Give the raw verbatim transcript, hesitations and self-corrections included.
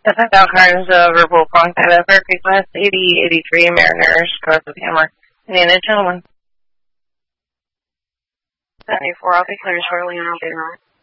This is Al Carnes of Verbal Contact Effort Request eighty eighty-three Mariners, North of Hammer. Name and gentlemen. seventy-four, I'll be clear shortly and I'll be right.